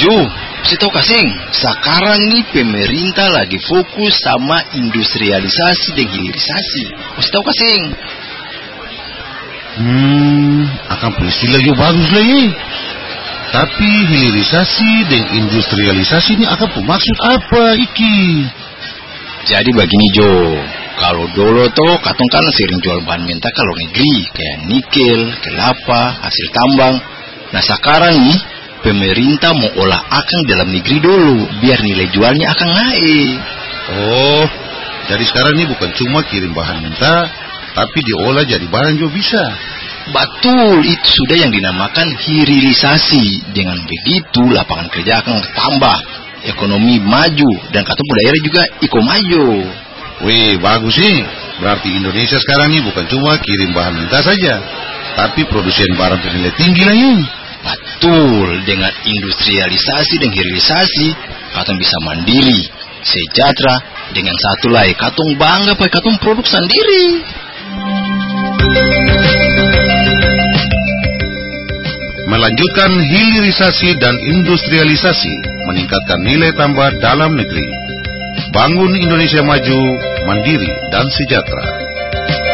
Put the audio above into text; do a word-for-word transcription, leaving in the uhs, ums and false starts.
Jo, saya tahu kasing, sekarang nih pemerintah lagi fokus sama industrialisasi dan hilirisasi. Saya tahu kasing. Hmm, akan peristilah yo bagus lah ye. Tapi hilirisasi dan industrialisasi ini akan bermaksud apa iki? Jadi begini Jo, kalau dulu tuh katong kan sering jual bahan mentah ke luar negeri, kayak nikel, kelapa, hasil tambang. Nah sekarang nih pemerintah mau olah akang dalam negeri dulu, biar nilai jualnya akan naik. Oh, jadi sekarang ini bukan cuma kirim bahan mentah, tapi diolah jadi barang juga bisa. Betul, itu sudah yang dinamakan hilirisasi. Dengan begitu lapangan kerja akan tambah, ekonomi maju, dan katong daerah juga iko maju. Wih, bagus sih. Berarti Indonesia sekarang ini bukan cuma kirim bahan mentah saja, tapi produsen barang bernilai tinggi lah ini. Betul, dengan industrialisasi dan hilirisasi, katong bisa mandiri, sejahtera, dengan satu lagi, katong bangga pakai katong produk sendiri. Melanjutkan hilirisasi dan industrialisasi, meningkatkan nilai tambah dalam negeri. Bangun Indonesia maju, mandiri dan sejahtera.